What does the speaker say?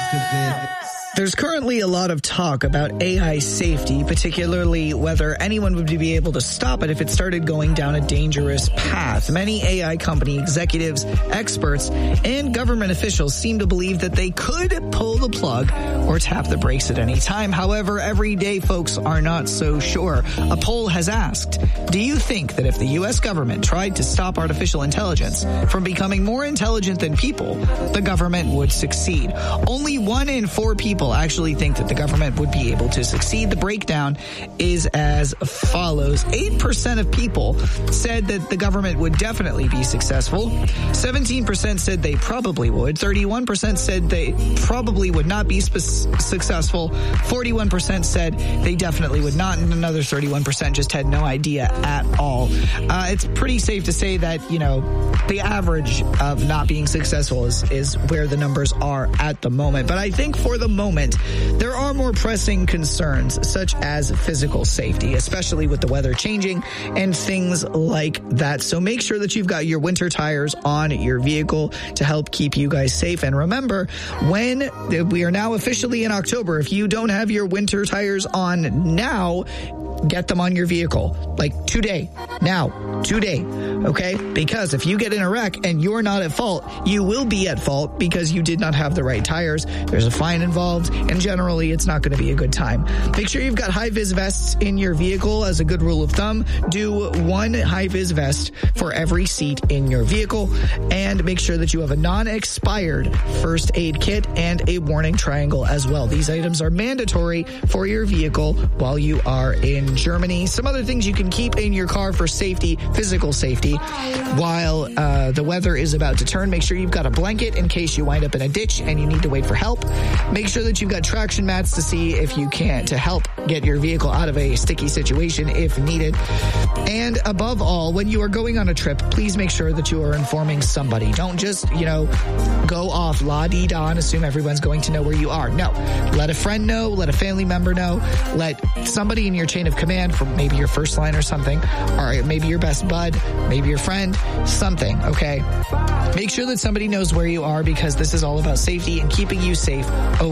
There's currently a lot of talk about AI safety, particularly whether anyone would be able to stop it if it started going down a dangerous path. Many AI company executives, experts, and government officials seem to believe that they could pull the plug or tap the brakes at any time. However, everyday folks are not so sure. A poll has asked, do you think that if the U.S. government tried to stop artificial intelligence from becoming more intelligent than people, the government would succeed? Only 1 in 4 people actually think that the government would be able to succeed. The breakdown is as follows. 8% of people said that the government would definitely be successful. 17% said they probably would. 31% said they probably would not be successful. 41% said they definitely would not. And another 31% just had no idea at all. It's pretty safe to say that, the average of not being successful is where the numbers are at the moment. But I think for the moment, there are more pressing concerns, such as physical safety, especially with the weather changing and things like that. So make sure that you've got your winter tires on your vehicle to help keep you guys safe. And remember, when we are now officially in October, if you don't have your winter tires on now, get them on your vehicle, like today, okay? Because if you get in a wreck and you're not at fault, you will be at fault because you did not have the right tires. There's a fine involved, and generally it's not going to be a good time. Make sure you've got high-vis vests in your vehicle. As a good rule of thumb, do 1 high-vis vest for every seat in your vehicle, and make sure that you have a non-expired first aid kit and a warning triangle as well. These items are mandatory for your vehicle while you are in Germany. Some other things you can keep in your car for safety, physical safety, while the weather is about to turn. Make sure you've got a blanket in case you wind up in a ditch and you need to wait for help. Make sure that you've got traction mats to see if you can, to help get your vehicle out of a sticky situation if needed. And above all, when you are going on a trip, please make sure that you are informing somebody. Don't just, go off la-dee-da and assume everyone's going to know where you are. No. Let a friend know, let a family member know, let somebody in your chain of command, from maybe your first line or something, or maybe your best bud, maybe your friend, something, okay? Make sure that somebody knows where you are, because this is all about safety and keeping you safe